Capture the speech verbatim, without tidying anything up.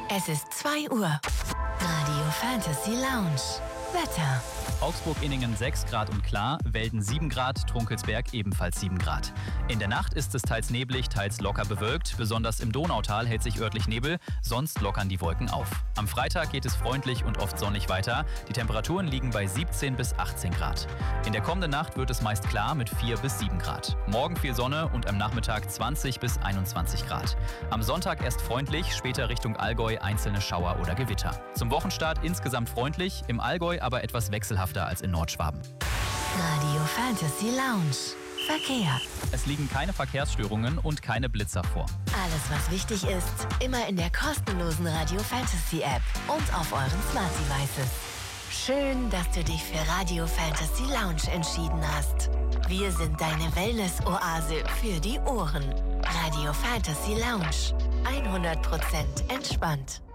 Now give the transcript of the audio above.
Es ist zwei Uhr. Radio Fantasy Lounge. Wetter. Augsburg-Inningen sechs Grad und klar, Welden sieben Grad, Trunkelsberg ebenfalls sieben Grad. In der Nacht ist es teils neblig, teils locker bewölkt. Besonders im Donautal hält sich örtlich Nebel, sonst lockern die Wolken auf. Am Freitag geht es freundlich und oft sonnig weiter. Die Temperaturen liegen bei siebzehn bis achtzehn Grad. In der kommenden Nacht wird es meist klar mit vier bis sieben Grad. Morgen viel Sonne und am Nachmittag zwanzig bis einundzwanzig Grad. Am Sonntag erst freundlich, später Richtung Allgäu einzelne Schauer oder Gewitter. Zum Wochenstart insgesamt freundlich, im Allgäu aber etwas wechselhafter als in Nordschwaben. Radio Fantasy Lounge. Verkehr. Es liegen keine Verkehrsstörungen und keine Blitzer vor. Alles, was wichtig ist, immer in der kostenlosen Radio Fantasy App und auf euren Smart Devices. Schön, dass du dich für Radio Fantasy Lounge entschieden hast. Wir sind deine Wellness-Oase für die Ohren. Radio Fantasy Lounge. hundert Prozent entspannt.